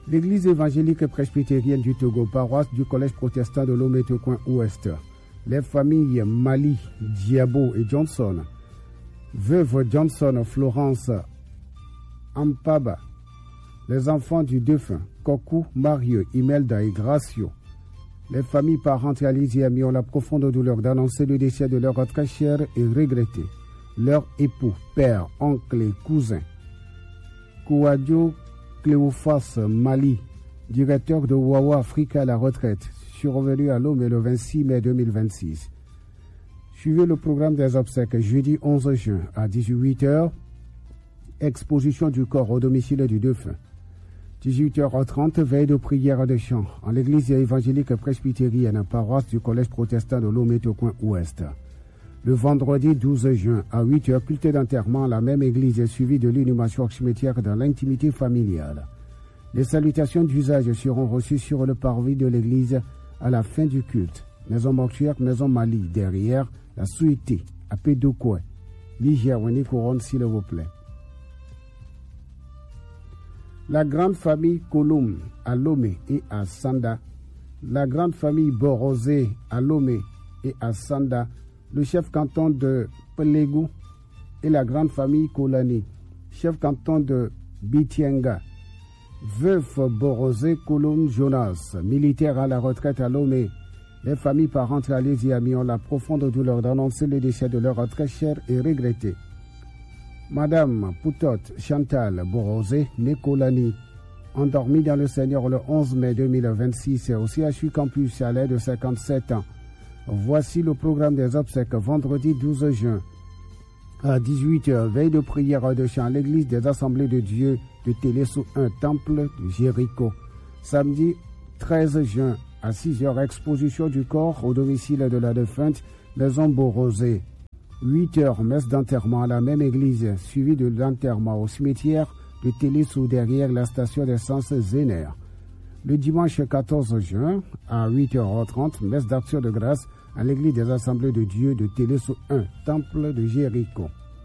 L'église évangélique presbytérienne du Togo, paroisse du collège protestant de Lomé-Tocoin Ouest, les familles Mali, Diabo et Johnson, veuve Johnson, Florence, Ampaba, les enfants du défunt, Kokou, Mario, Imelda et Gracio, les familles parentes réalisées et amis ont la profonde douleur d'annoncer le décès de leur très cher et regretté, leur époux, père, oncle et cousin, Kouadio Cléophas Mali, directeur de Wawa Africa à la retraite, survenu à Lomé le 26 mai 2026. Suivez le programme des obsèques jeudi 11 juin à 18h, exposition du corps au domicile du défunt. 18h30, veille de prière de chant en l'église évangélique presbytérienne, paroisse du collège protestant de Lomé-Tocoin Ouest. Le vendredi 12 juin à 8h, culte d'enterrement à la même église suivi de l'inhumation au cimetière dans l'intimité familiale. Les salutations d'usage seront reçues sur le parvis de l'église à la fin du culte. Maison mortuaire, maison Mali, derrière la Souité, à Pédokoué. Niger, Wani Couronne, s'il vous plaît. La grande famille Koloum à Lomé et à Sanda, la grande famille Borosé à Lomé et à Sanda, le chef canton de Pelégou et la grande famille Kolani, chef canton de Bitienga, veuf Borosé Koloum Jonas, militaire à la retraite à Lomé. Les familles parentes réalisées et amis ont la profonde douleur d'annoncer le décès de leur très cher et regretté. Madame Poutot Chantal Borosé, Nekolani, endormie dans le Seigneur le 11 mai 2026 au CHU Campus à l'âge de 57 ans. Voici le programme des obsèques vendredi 12 juin à 18h, veille de prière de chant à l'église des Assemblées de Dieu de Téléso 1, temple de Jéricho. Samedi 13 juin à 6h, exposition du corps au domicile de la défunte, maison Borosé. 8h, messe d'enterrement à la même église, suivi de l'enterrement au cimetière de Téléso derrière la station d'essence Zéner. Le dimanche 14 juin à 8h30, messe d'action de grâce à l'église des Assemblées de Dieu de Téléso 1, temple de Jéricho.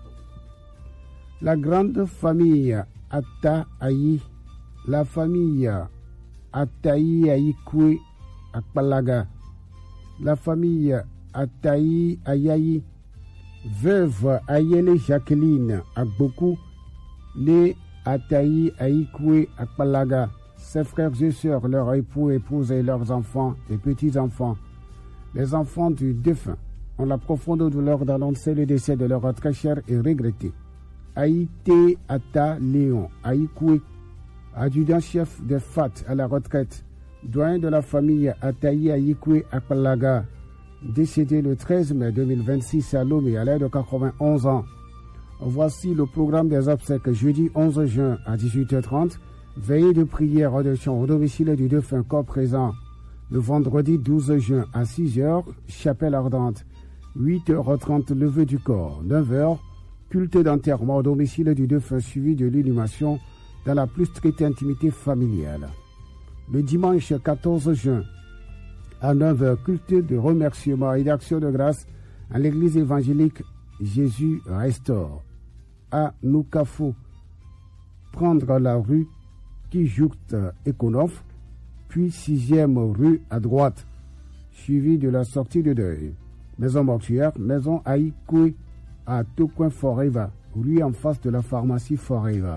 La grande famille Atta-Ayi, la famille Ataï-Aïkoué Akpalaga, la famille Ataï-Ayayi, veuve Ayele Jacqueline Agboku, les Ataï-Aïkoué Akpalaga, ses frères et sœurs, leurs époux, épouses et leurs enfants et petits-enfants. Les enfants du défunt ont la profonde douleur d'annoncer le décès de leur très cher et regretté. Haïté Ata Léon Aïkoué, adjudant-chef des FAT à la retraite, doyen de la famille Ataï Aïkoué Akpalaga, décédé le 13 mai 2026 à Lomé à l'âge de 91 ans. Voici le programme des obsèques jeudi 11 juin à 18h30, veillée de prière de chant au domicile du défunt corps présent. Le vendredi 12 juin à 6h, chapelle ardente. 8h30, levée du corps. 9h, culte d'enterrement au domicile du défunt suivi de l'inhumation dans la plus stricte intimité familiale. Le dimanche 14 juin à 9h, culte de remerciement et d'action de grâce à l'église évangélique Jésus Restaure. À Noukafou, prendre la rue qui jouxte Econof, puis 6e rue à droite, suivi de la sortie de deuil. Maison mortuaire, maison Aïkoué à Tocoin Forever, rue en face de la pharmacie Forever.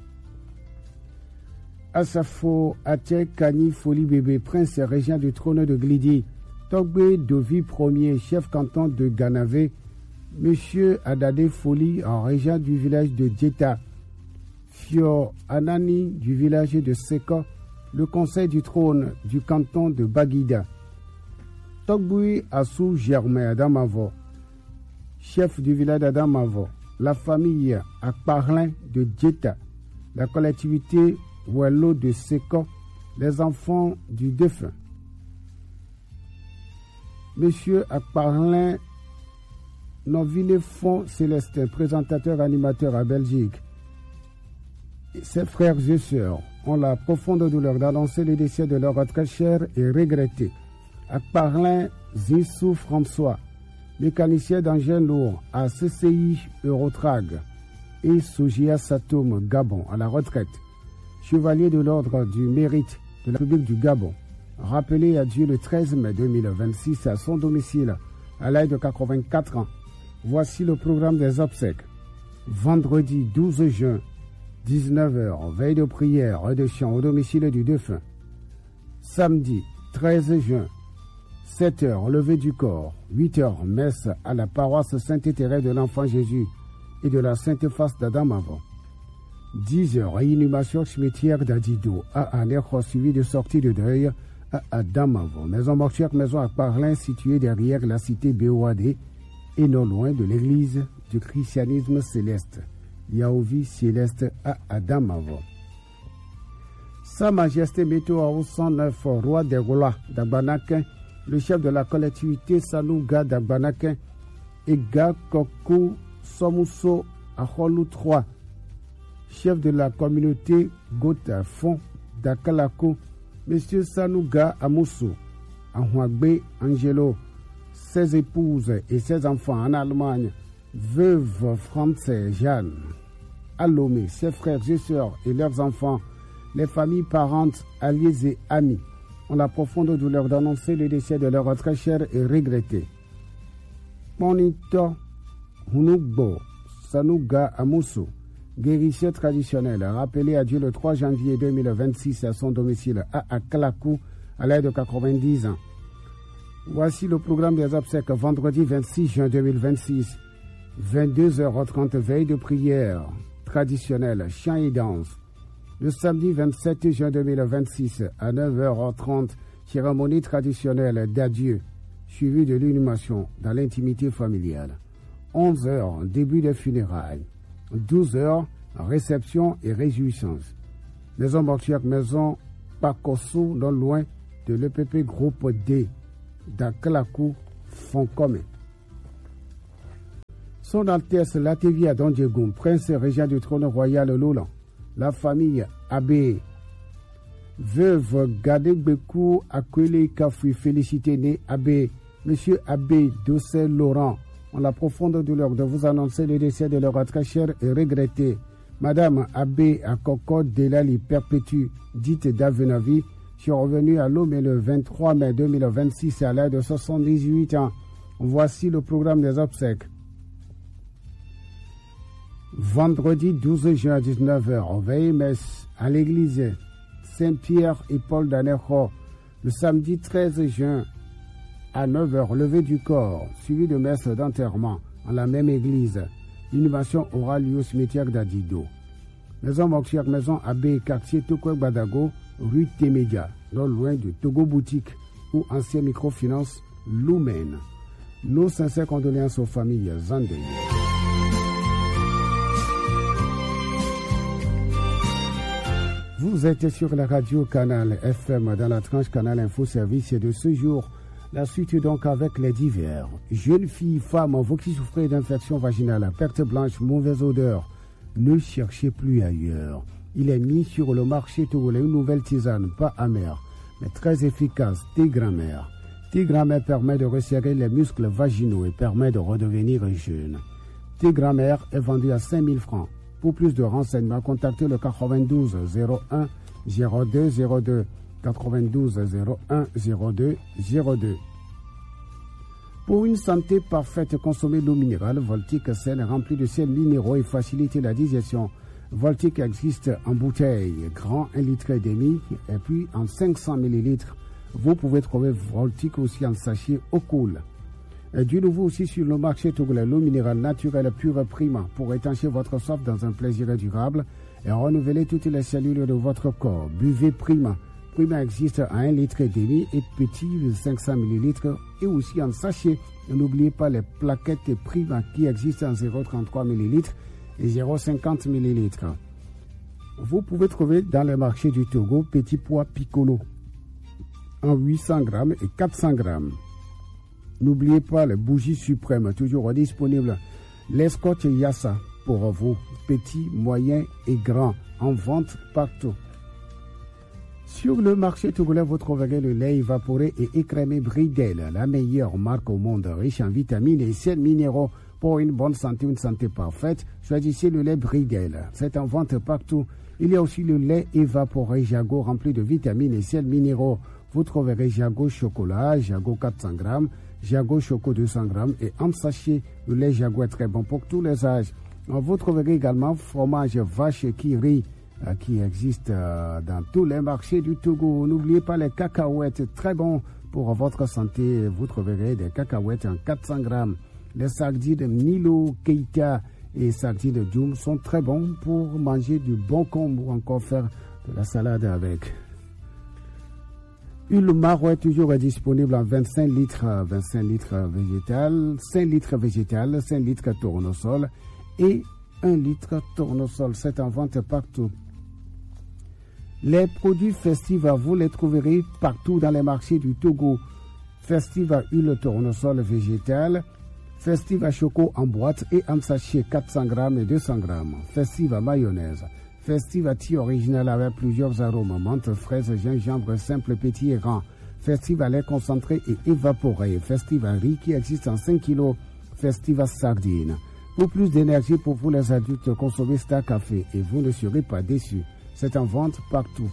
Asafo Até Kani Foli Bébé, prince et régent du trône de Glidi, Togbe Dovi Ier, chef canton de Ganavé, Monsieur Adade Foli, en régent du village de Djeta, Fio Anani du village de Seko, le conseil du trône du canton de Baguida. Togboui Assou Germain Adamavo, chef du village d'Adamavo, la famille Akparlin de Djeta, la collectivité Ouello de Seko, les enfants du défunt. Monsieur Akparlin Noville Fond Célestin, présentateur animateur à Belgique. Ses frères et sœurs ont la profonde douleur d'annoncer le décès de leur très cher et regretté. Akparlin Zissou François, mécanicien d'engin lourd à CCI Eurotrag et Sogia Satoum Gabon à la retraite. chevalier de l'ordre du mérite de la République du Gabon, rappelé à Dieu le 13 mai 2026 à son domicile à l'âge de 84 ans. Voici le programme des obsèques. Vendredi 12 juin, 19h, veille de prière et de chant au domicile du défunt. Samedi 13 juin, 7h, levée du corps, 8h, messe à la paroisse Sainte-Thérèse de l'Enfant Jésus et de la Sainte Face d'Adam-Avant. 10h, inhumation cimetière d'Adido à Anerro, suivi de sortie de deuil à Adam-Avant. Maison mortuaire, maison à Parlin, située derrière la cité Béouadé et non loin de l'église du christianisme céleste. Yaovi céleste à Adam-Avant. Sa Majesté Météo 109, roi des Rois d'Abanakin, le chef de la collectivité Sanouga d'Abanakin, et Gakoku Somuso Aholou 3, chef de la communauté Gota Fond d'Akalako, M. Sanouga Amoussou, Anhuagbe Angelo, ses épouses et ses enfants en Allemagne, veuve française Jeanne, Alomé, ses frères et sœurs et leurs enfants, les familles parentes, alliés et amis, ont la profonde douleur d'annoncer le décès de leur très cher et regretté. Monito Hunugbo Sanouga Amoussou, guérisseur traditionnel, rappelé à Dieu le 3 janvier 2026 à son domicile à Akalakou à l'âge de 90 ans. Voici le programme des obsèques vendredi 26 juin 2026, 22h30, veille de prière traditionnelle, chant et danse. Le samedi 27 juin 2026 à 9h30, cérémonie traditionnelle d'adieu, suivie de l'inhumation dans l'intimité familiale. 11h, début des funérailles. 12h, réception et réjouissance. Maison mortuaire, maison Pakosu, non loin de l'EPP Groupe D, d'Akalakou, font commun. Son Altesse Latevia Dondjegoum, prince et régent du trône royal Lolan, la famille Abbé, veuve Gadegbekou Akwele Kafoui, félicité né Abbé, Monsieur Abbé Dossé Laurent, ont la profonde douleur de vous annoncer le décès de leur très cher et regretté, Madame Abbé Akoko Delali Perpétue, dite d'Avenavi, survenue à Lomé le 23 mai 2026 à l'âge de 78 ans. Voici le programme des obsèques. Vendredi 12 juin à 19h, veille messe à l'église Saint-Pierre et Paul d'Anerro. Le samedi 13 juin à 9h, levée du corps, suivi de messe d'enterrement en la même église. L'inhumation aura lieu au cimetière d'Adido. Maison mortuaire, maison Abbé, quartier Tokwe Badago, rue Témédia, non loin de Togo Boutique ou ancien microfinance Loumen. Nos sincères condoléances aux familles endeuillées. Vous êtes sur la radio Canal FM dans la tranche Canal Info Service de ce jour. La suite donc avec les divers. Jeunes filles, femmes, vous qui souffrez d'infection vaginale, perte blanche, mauvaise odeur, ne cherchez plus ailleurs. Il est mis sur le marché togolais une nouvelle tisane, pas amère, mais très efficace, thé grand-mère. Thé grand-mère permet de resserrer les muscles vaginaux et permet de redevenir jeune. Thé grand-mère est vendu à 5 000 francs. Pour plus de renseignements, contactez le 92 01 02 02 92 01 02 02. Pour une santé parfaite, consommez l'eau minérale Voltique saine remplie de sels minéraux et faciliter la digestion. Voltique existe en bouteille, grand 1,5 litre et puis en 500 ml. Vous pouvez trouver Voltique aussi en sachet au cool. Et du nouveau aussi sur le marché togolais, l'eau minérale naturelle pure Prima pour étancher votre soif dans un plaisir durable et renouveler toutes les cellules de votre corps. Buvez Prima. Prima existe à 1,5 litre et petit 500 ml et aussi en sachet. N'oubliez pas les plaquettes Prima qui existent en 0,33 ml et 0,50 ml. Vous pouvez trouver dans les marchés du Togo Petit Pois Piccolo en 800 grammes et 400 grammes. N'oubliez pas les bougies suprêmes, toujours disponibles. Les scotch Yassa pour vous, petits, moyens et grands, en vente partout. Sur le marché togolais, vous trouverez le lait évaporé et écrémé Bridel, la meilleure marque au monde, riche en vitamines et sels minéraux pour une bonne santé, une santé parfaite. Choisissez le lait Bridel. C'est en vente partout. Il y a aussi le lait évaporé Jago rempli de vitamines et sels minéraux. Vous trouverez Jago chocolat, Jago 400 grammes, Jago choco 200 grammes et en sachet. Le lait Jago est très bon pour tous les âges. Vous trouverez également fromage vache qui rit qui existe dans tous les marchés du Togo. N'oubliez pas les cacahuètes, très bon pour votre santé. Vous trouverez des cacahuètes en 400 grammes. Les sardines Nilo, Keita et sardines Djoum sont très bons pour manger du bon combo ou encore faire de la salade avec. Huile Maro est toujours disponible en 25 litres végétal, 5 litres végétal, 5 litres tournesol et 1 litre tournesol. C'est en vente partout. Les produits Festiva, vous les trouverez partout dans les marchés du Togo. Festiva huile tournesol végétal, Festiva choco en boîte et en sachet 400 grammes et 200 grammes. Festiva mayonnaise. Festiva thé original avec plusieurs arômes, menthe, fraise, gingembre, simple, petit et rang. Festiva lait concentré et évaporé. Festiva riz qui existe en 5 kg. Festiva sardine. Pour plus d'énergie pour vous les adultes, consommez Star Café et vous ne serez pas déçus. C'est en vente partout.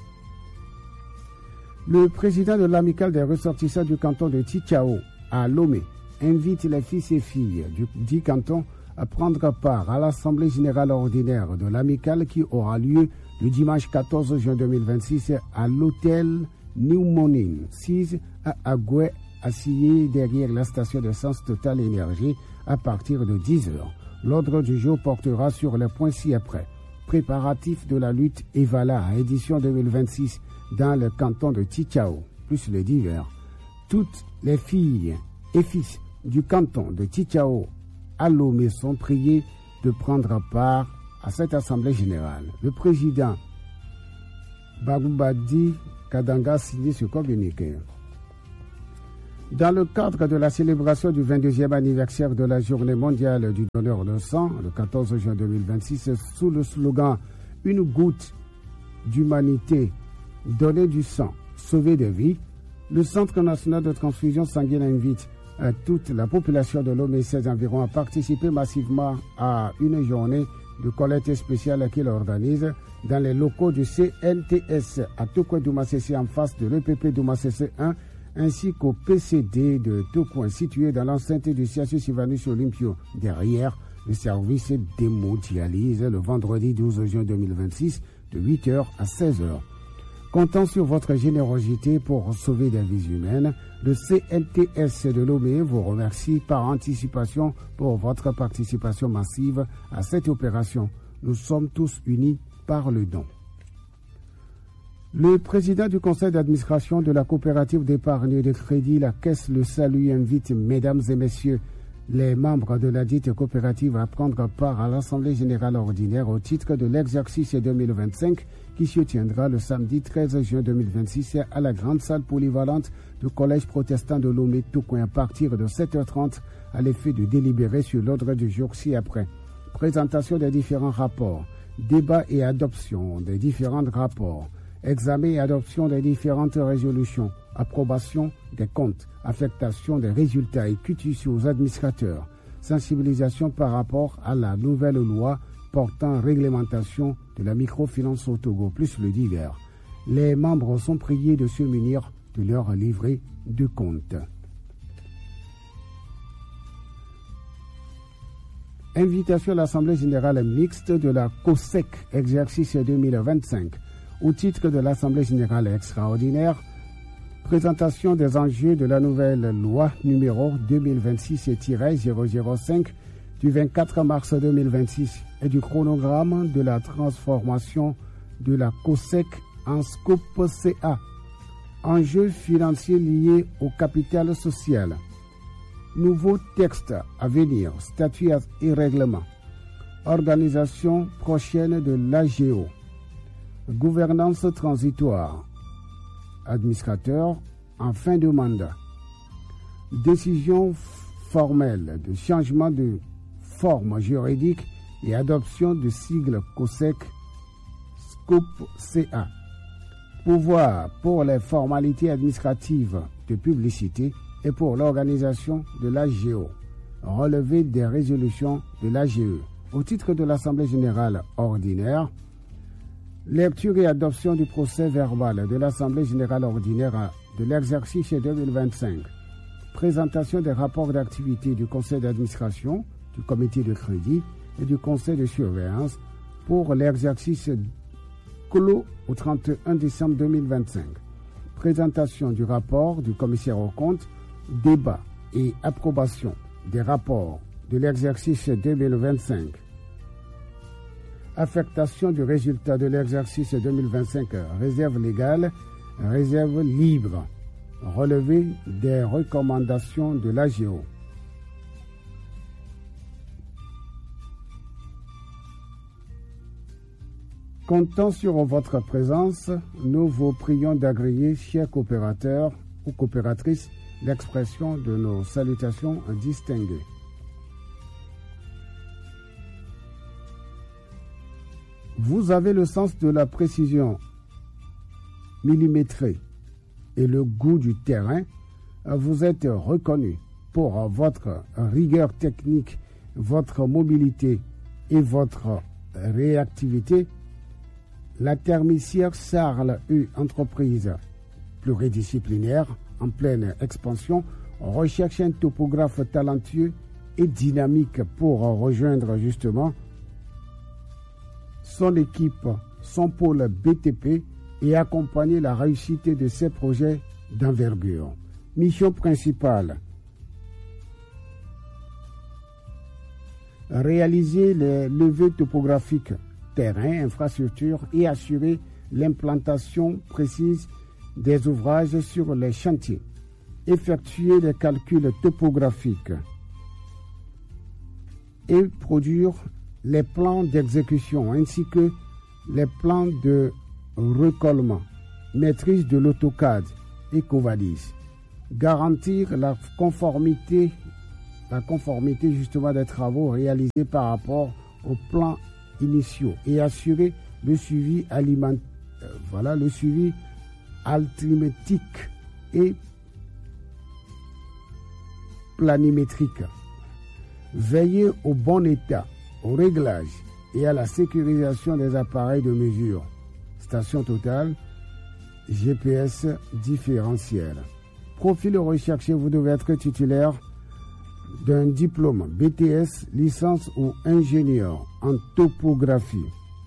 Le président de l'amicale des ressortissants du canton de Tichao, à Lomé, invite les fils et filles du dit canton à prendre part à l'Assemblée générale ordinaire de l'amicale qui aura lieu le dimanche 14 juin 2026 à l'hôtel New Morning 6 à Agoué, assis derrière la station d'essence Total Énergie à partir de 10h. L'ordre du jour portera sur les points ci-après. Préparatifs de la lutte Evala à édition 2026 dans le canton de Tichao, plus les divers. Toutes les filles et fils du canton de Tichao à Lomé sont priés de prendre part à cette assemblée générale. Le président Bagoubadi Kadanga signe ce communiqué. Dans le cadre de la célébration du 22e anniversaire de la Journée mondiale du donneur de sang, le 14 juin 2026, sous le slogan « Une goutte d'humanité, donner du sang, sauver des vies », le Centre national de transfusion sanguine invite toute la population de Lomé 16 environ à participer massivement à une journée de collecte spéciale qu'il organise dans les locaux du CNTS à Tokwe-Doumassessé en face de l'EPP Doumassessé 1 ainsi qu'au PCD de Tokwe situé dans l'enceinte du CHU Sylvanus Olympio derrière le service d'hémodialyse le vendredi 12 juin 2026 de 8h à 16h. Comptant sur votre générosité pour sauver des vies humaines, le CNTS de Lomé vous remercie par anticipation pour votre participation massive à cette opération. Nous sommes tous unis par le don. Le président du conseil d'administration de la coopérative d'épargne et de crédit, la Caisse Le Salut, invite mesdames et messieurs les membres de la dite coopérative à prendre part à l'Assemblée générale ordinaire au titre de l'exercice 2025 qui se tiendra le samedi 13 juin 2026 à la grande salle polyvalente du Collège protestant de Lomé Tokoin à partir de 7h30 à l'effet de délibérer sur l'ordre du jour ci-après. Présentation des différents rapports, débat et adoption des différents rapports, examen et adoption des différentes résolutions, approbation des comptes, affectation des résultats et quitus aux administrateurs, sensibilisation par rapport à la nouvelle loi portant réglementation de la microfinance au Togo, plus le divers. Les membres sont priés de se munir de leur livret de compte. Invitation à l'Assemblée générale mixte de la COSEC, exercice 2025. Au titre de l'Assemblée générale extraordinaire, présentation des enjeux de la nouvelle loi numéro 2026-005 du 24 mars 2026 et du chronogramme de la transformation de la COSEC en SCOP CA. Enjeux financiers liés au capital social. Nouveaux textes à venir, statuts et règlements. Organisation prochaine de l'AGO. Gouvernance transitoire. Administrateur en fin de mandat. Décision formelle de changement de forme juridique et adoption de sigle COSEC SCOP CA. Pouvoir pour les formalités administratives de publicité et pour l'organisation de l'AGO. Relevé des résolutions de l'AGE. Au titre de l'Assemblée générale ordinaire, Lecture et adoption du procès verbal de l'Assemblée générale ordinaire de l'exercice 2025. Présentation des rapports d'activité du Conseil d'administration, du Comité de crédit et du Conseil de surveillance pour l'exercice clos au 31 décembre 2025. Présentation du rapport du commissaire aux comptes, débat et approbation des rapports de l'exercice 2025. Affectation du résultat de l'exercice 2025, réserve légale, réserve libre, relevé des recommandations de l'AGO. Comptant sur votre présence, nous vous prions d'agréer, chers coopérateurs ou coopératrices, l'expression de nos salutations distinguées. Vous avez le sens de la précision millimétrée et le goût du terrain. Vous êtes reconnu pour votre rigueur technique, votre mobilité et votre réactivité. La Thermicière Sarl U, entreprise pluridisciplinaire en pleine expansion, recherche un topographe talentueux et dynamique pour rejoindre justement son équipe, son pôle BTP et accompagner la réussite de ses projets d'envergure. Mission principale: réaliser les levées topographiques terrain, infrastructure et assurer l'implantation précise des ouvrages sur les chantiers. Effectuer des calculs topographiques et produire les plans d'exécution ainsi que les plans de recollement, maîtrise de l'AutoCAD et Covadis. Garantir la conformité justement des travaux réalisés par rapport aux plans initiaux et assurer le suivi le suivi altimétrique et planimétrique. Veiller au bon état, au réglage et à la sécurisation des appareils de mesure. Station totale, GPS différentiel. Profil recherché, vous devez être titulaire d'un diplôme BTS, licence ou ingénieur en topographie.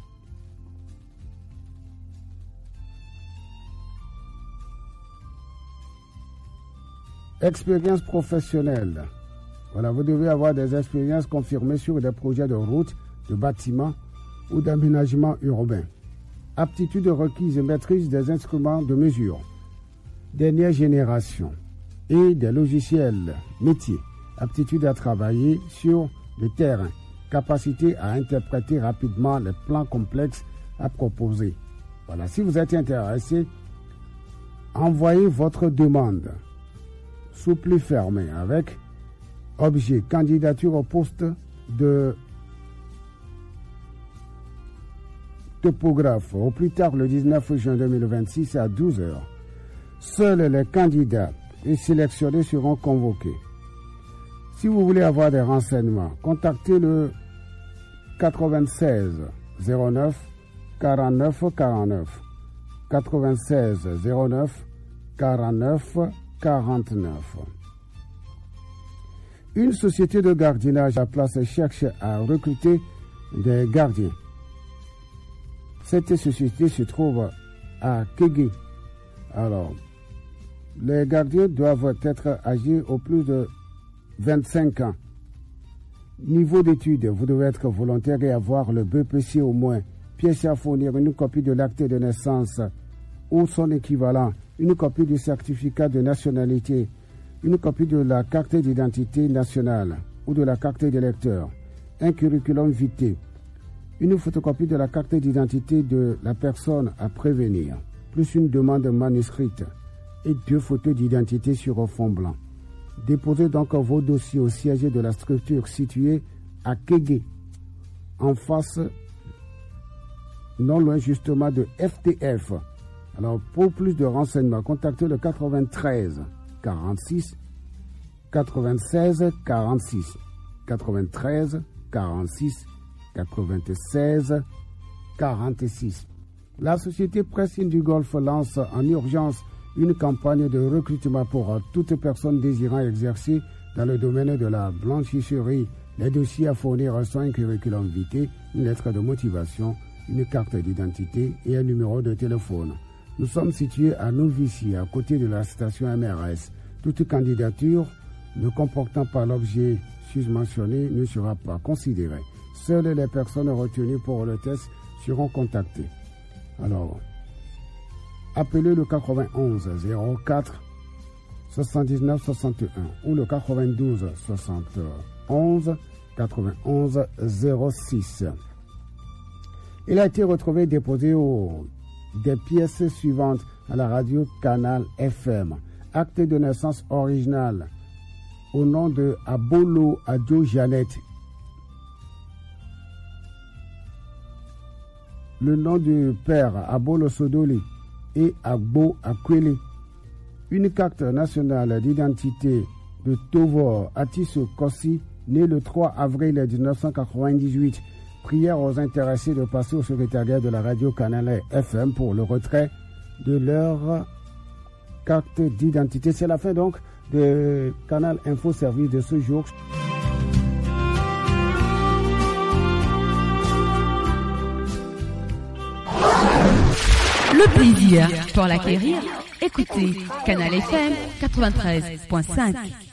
Expérience professionnelle. Voilà, vous devez avoir des expériences confirmées sur des projets de route, de bâtiments ou d'aménagement urbain. Aptitude requise et maîtrise des instruments de mesure, dernière génération et des logiciels métiers. Aptitude à travailler sur le terrain, capacité à interpréter rapidement les plans complexes à proposer. Voilà, si vous êtes intéressé, envoyez votre demande sous pli fermé avec objet candidature au poste de topographe au plus tard le 19 juin 2026 à 12h. Seuls les candidats et sélectionnés seront convoqués. Si vous voulez avoir des renseignements, contactez le 96 09 49 49 96 09 49 49. Une société de gardiennage à place cherche à recruter des gardiens. Cette société se trouve à Kégué. Alors, les gardiens doivent être âgés au plus de 25 ans. Niveau d'études, vous devez être volontaire et avoir le BPC au moins. Pièce à fournir, une copie de l'acte de naissance ou son équivalent, une copie du certificat de nationalité, une copie de la carte d'identité nationale ou de la carte d'électeur, un curriculum vitae, une photocopie de la carte d'identité de la personne à prévenir, plus une demande manuscrite et 2 photos d'identité sur fond blanc. Déposez donc vos dossiers au siège de la structure située à Kégué, en face, non loin justement de FTF. Alors, pour plus de renseignements, contactez le 93 46 96 46 93 46 96 46. La société Pressing du Golfe lance en urgence une campagne de recrutement pour toute personne désirant exercer dans le domaine de la blanchisserie. Les dossiers à fournir sont un curriculum vitae, une lettre de motivation, une carte d'identité et un numéro de téléphone. Nous sommes situés à Novici, à côté de la station MRS. Toute candidature ne comportant pas l'objet susmentionné ne sera pas considérée. Seules les personnes retenues pour le test seront contactées. Alors, appelez le 91 04 79 61 ou le 92 71 91 06. Il a été retrouvé déposé des pièces suivantes à la radio Canal FM. Acte de naissance original au nom de Abolo Adjo Jeannette. Le nom du père Abolo Sodoli et Agbo Akwele. Une carte nationale d'identité de Tovo Atiso Kossi, né le 3 avril 1998. Prière aux intéressés de passer au secrétariat de la radio Canal FM pour le retrait de leur carte d'identité. C'est la fin donc de Canal Info Service de ce jour. Le plaisir pour l'acquérir, écoutez Canal FM 93.5.